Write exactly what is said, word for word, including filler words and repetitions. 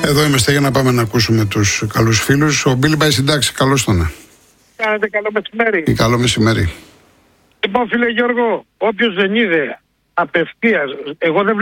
Εδώ είμαστε για να πάμε να ακούσουμε τους καλούς φίλους. Ο Μπίλι πάει συντάξει. Καλώς τον. Κάνετε καλό μεσημέρι. Καλό μεσημέρι. Λοιπόν, φίλε Γιώργο, όποιος δεν είδε απευθείας, εγώ δεν